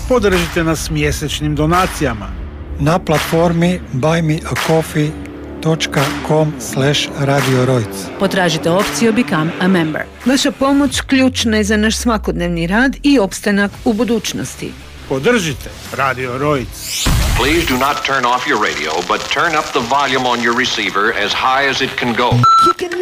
Podržite nas mjesečnim donacijama na platformi buymeacoffee.com/Radio Rojc. Potražite opciju Become a Member. Vaša pomoć ključna je za naš svakodnevni rad i opstanak u budućnosti. Podržite Radio Rojc. Please do not turn off your radio, but turn up the volume on your receiver as high as it can go.